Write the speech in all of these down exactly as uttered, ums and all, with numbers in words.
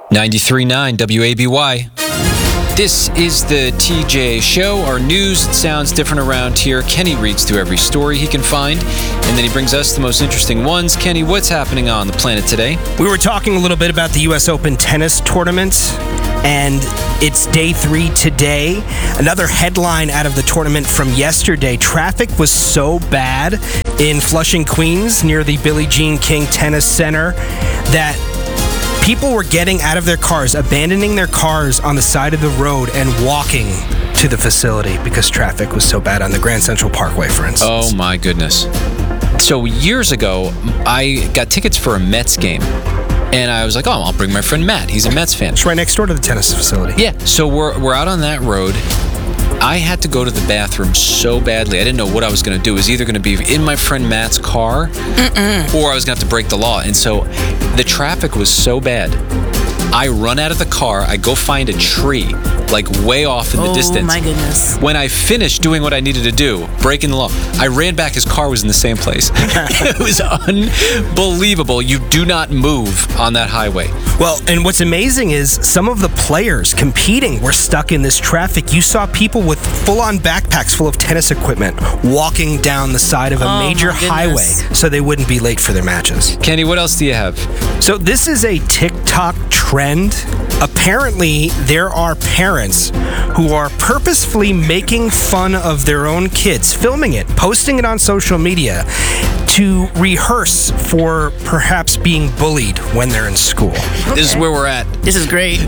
ninety-three point nine W A B Y. This is the T J Show. Our news sounds different around here. Kenny reads through every story he can find, and then he brings us the most interesting ones. Kenny, what's happening on the planet today? We were talking a little bit about the U S Open tennis tournament, and it's day three today. Another headline out of the tournament from yesterday: traffic was so bad in Flushing, Queens, near the Billie Jean King Tennis Center, that people were getting out of their cars, abandoning their cars on the side of the road and walking to the facility because traffic was so bad on the Grand Central Parkway, for instance. Oh, my goodness. So years ago, I got tickets for a Mets game. And I was like, oh, I'll bring my friend Matt. He's a Mets fan. It's right next door to the tennis facility. Yeah. So we're we're out on that road. I had to go to the bathroom so badly. I didn't know what I was going to do. It was either going to be in my friend Matt's car, Mm-mm. or I was going to have to break the law. And so the traffic was so bad. I run out of the car. I go find a tree, like way off in the oh, distance. Oh, my goodness. When I finished doing what I needed to do, breaking the law, I ran back. His car was in the same place. It was unbelievable. You do not move on that highway. Well, and what's amazing is some of the players competing were stuck in this traffic. You saw people with full-on backpacks full of tennis equipment walking down the side of a oh, major highway so they wouldn't be late for their matches. Kenny, what else do you have? So this is a TikTok trend. Apparently, there are parents who are purposefully making fun of their own kids, filming it, posting it on social media to rehearse for perhaps being bullied when they're in school. Okay. This is where we're at. This is great.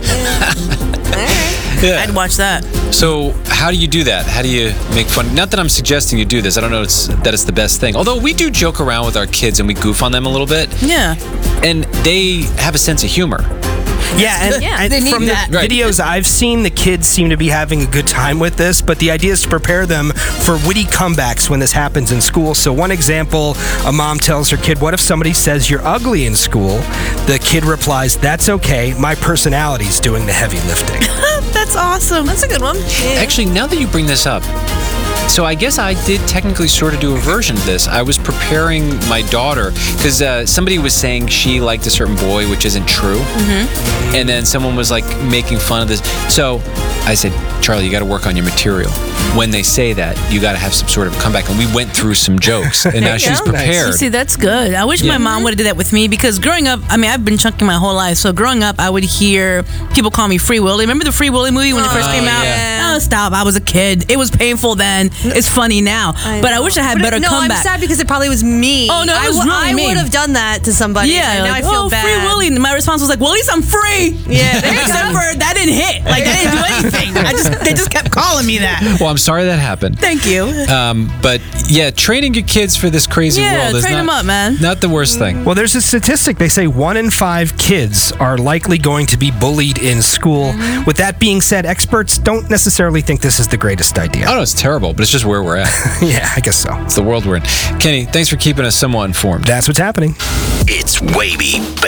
Yeah. I'd watch that. So how do you do that? How do you make fun? Not that I'm suggesting you do this. I don't know it's, that it's the best thing. Although we do joke around with our kids and we goof on them a little bit. Yeah. And they have a sense of humor. Yeah, and, yeah, and they need from that. the Right. videos I've seen, the kids seem to be having a good time with this, but the idea is to prepare them for witty comebacks when this happens in school. So one example, a mom tells her kid, what if somebody says you're ugly in school? The kid replies, that's okay, my personality's doing the heavy lifting. That's awesome. That's a good one. Yeah. Actually, now that you bring this up, so I guess I did technically sort of do a version of this. I was preparing my daughter because uh, somebody was saying she liked a certain boy, which isn't true. Mm-hmm. And then someone was like making fun of this. So I said, Charlie, you got to work on your material. When they say that, you got to have some sort of comeback. And we went through some jokes, and now she's go. prepared. You see, that's good. I wish Yeah. my mom would have did that with me because growing up, I mean, I've been chunking my whole life. So growing up, I would hear people call me Free Willy. Remember the Free Willy movie when it first Oh, came out? yeah. Oh, stop. I was a kid. It was painful then. It's funny now. I But I know. wish I had But better no, comeback. I'm sad because it probably was me. Oh, no, it I was w- really I me. would have done that to somebody. Yeah, and now like, I feel oh, bad. Free Willy. And my response was like, well, at least I'm free. Yeah, there you Except go. for that didn't hit. Like, they didn't do anything. I just They just kept calling me that. Well, I'm sorry that happened. Thank you. Um, but yeah, training your kids for this crazy Yeah, world is train not, them up, man. not the worst thing. Well, there's a statistic. They say one in five kids are likely going to be bullied in school. Mm-hmm. With that being said, experts don't necessarily think this is the greatest idea. I don't know, it's terrible, but it's just where we're at. Yeah, I guess so. It's the world we're in. Kenny, thanks for keeping us somewhat informed. That's what's happening. It's Wavy